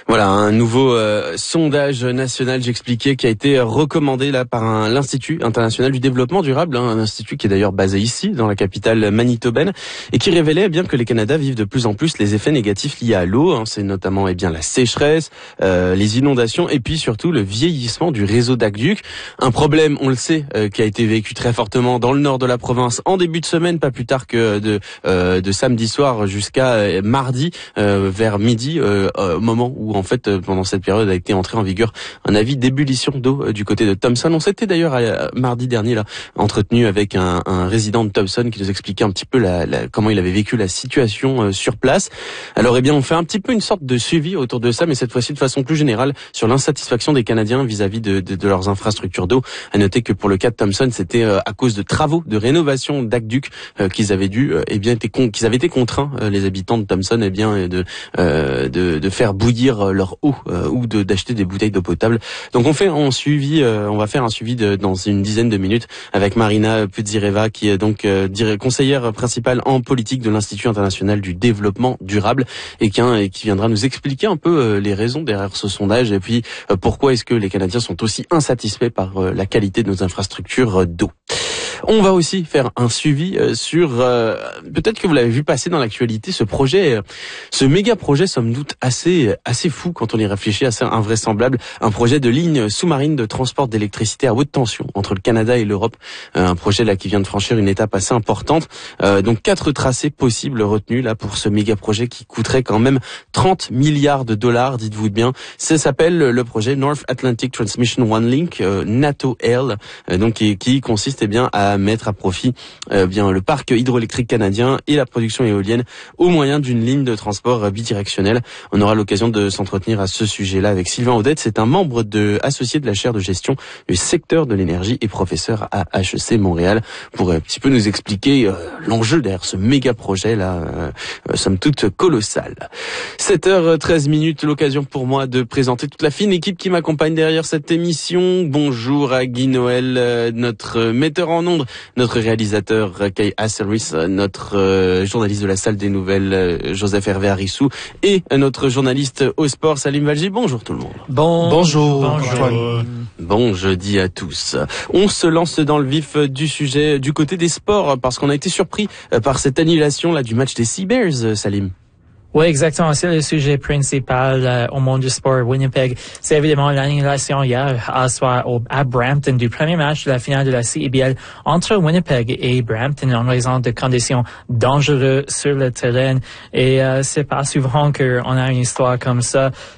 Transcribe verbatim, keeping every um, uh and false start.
Voilà, un nouveau euh, sondage national, j'expliquais, qui a été recommandé là par un, l'Institut international du développement durable, hein, un institut qui est d'ailleurs basé ici, dans la capitale manitobaine, et qui révélait eh bien que les Canadiens vivent de plus en plus les effets négatifs liés à l'eau. Hein, c'est notamment eh bien la sécheresse, euh, les inondations, et puis surtout le vieillissement du réseau d'aqueducs. Un problème, on le sait, euh, qui a été vécu très fortement dans le nord de la province en début de semaine, pas plus tard que de, euh, de samedi soir jusqu'à euh, mardi, euh, vers midi, euh, au moment où en fait, pendant cette période a été entré en vigueur un avis d'ébullition d'eau du côté de Thompson. On s'était d'ailleurs mardi dernier là entretenu avec un, un résident de Thompson qui nous expliquait un petit peu la, la, comment il avait vécu la situation euh, sur place. Alors eh bien, on fait un petit peu une sorte de suivi autour de ça, mais cette fois-ci de façon plus générale sur l'insatisfaction des Canadiens vis-à-vis de, de, de leurs infrastructures d'eau. À noter que pour le cas de Thompson, c'était euh, à cause de travaux de rénovation d'aqueducs euh, qu'ils avaient dû, euh, eh bien, été con, qu'ils avaient été contraints, euh, les habitants de Thompson, eh bien, de, euh, de, de faire bouillir leur eau euh, ou de d'acheter des bouteilles d'eau potable. Donc on fait un suivi, euh, on va faire un suivi de, dans une dizaine de minutes avec Marina Pudzireva, qui est donc euh, conseillère principale en politique de l'Institut international du développement durable et qui, hein, et qui viendra nous expliquer un peu euh, les raisons derrière ce sondage et puis euh, pourquoi est-ce que les Canadiens sont aussi insatisfaits par euh, la qualité de nos infrastructures euh, d'eau. On va aussi faire un suivi sur, euh, peut-être que vous l'avez vu passer dans l'actualité, ce projet, euh, ce méga projet, somme toute assez assez fou quand on y réfléchit, assez invraisemblable, un projet de ligne sous-marine de transport d'électricité à haute tension entre le Canada et l'Europe, euh, un projet là qui vient de franchir une étape assez importante. Euh, donc quatre tracés possibles retenus là pour ce méga projet qui coûterait quand même trente milliards de dollars, dites-vous bien. Ça s'appelle le projet North Atlantic Transmission One Link, euh, NATO-L, euh, donc qui, qui consiste eh bien à mettre à profit euh, bien le parc hydroélectrique canadien et la production éolienne au moyen d'une ligne de transport bidirectionnelle. On aura l'occasion de s'entretenir à ce sujet-là avec Sylvain Audette. C'est un membre de, associé de la chaire de gestion du secteur de l'énergie et professeur à H E C Montréal pour un petit peu nous expliquer euh, l'enjeu derrière ce méga projet là, euh, euh, somme toute colossal. sept heures treize minutes, l'occasion pour moi de présenter toute la fine équipe qui m'accompagne derrière cette émission. Bonjour à Guy Noël, euh, notre metteur en ondes, notre réalisateur Kay Asseris, notre euh, journaliste de la salle des nouvelles euh, Joseph Hervé Arissou et notre journaliste au sport Salim Valji. Bonjour tout le monde. Bon, bonjour. Bonjour. Bon jeudi à tous. On se lance dans le vif du sujet du côté des sports parce qu'on a été surpris par cette annulation là du match des Sea Bears, Salim. Oui, exactement. C'est le sujet principal euh, au monde du sport Winnipeg. C'est évidemment l'annulation hier à soir au, à Brampton du premier match de la finale de la C E B L entre Winnipeg et Brampton en raison de conditions dangereuses sur le terrain. Et euh, c'est pas souvent qu'on a une histoire comme ça.